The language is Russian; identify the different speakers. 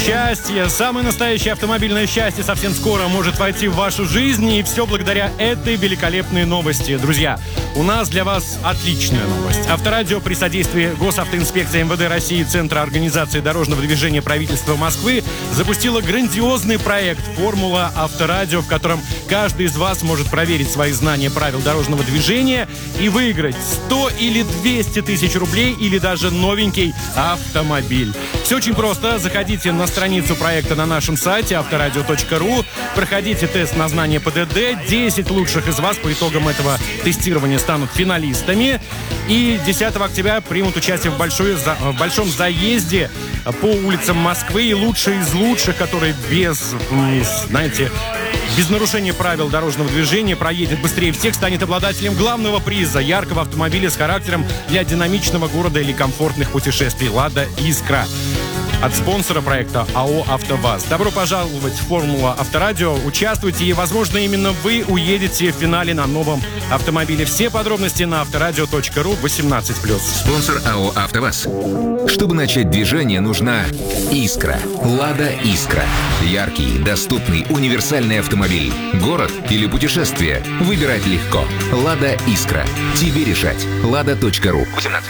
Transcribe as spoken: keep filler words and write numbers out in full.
Speaker 1: счастье. Самое настоящее автомобильное счастье совсем скоро может войти в вашу жизнь. И все благодаря этой великолепной новости. Друзья, у нас для вас отличная новость. Авторадио при содействии Госавтоинспекции МВД России и Центра организации дорожного движения правительства Москвы запустило грандиозный проект «Формула Авторадио», в котором каждый из вас может проверить свои знания правил дорожного движения и выиграть сто или двести тысяч рублей или даже новенький автомобиль. Все очень просто. Заходите на страницу проекта на нашем сайте авторадио точка ру, проходите тест на знание ПДД. десять лучших из вас по итогам этого тестирования станут финалистами. И десятого октября примут участие в, большой, в большом заезде по улицам Москвы. И лучшие из лучших, которые без, знаете, без нарушения правил дорожного движения проедет быстрее всех, станет обладателем главного приза — яркого автомобиля с характером для динамичного города или комфортных путешествий «Лада Искра» от спонсора проекта АО «АвтоВАЗ». Добро пожаловать в «Формулу Авторадио». Участвуйте, и, возможно, именно вы уедете в финале на новом автомобиле. Все подробности на авторадио точка ру восемнадцать плюс.
Speaker 2: Спонсор АО «АвтоВАЗ». Чтобы начать движение, нужна «Искра». «Лада Искра». Яркий, доступный, универсальный автомобиль. Город или путешествие. Выбирать легко. «Лада Искра». Тебе решать. лада точка ру.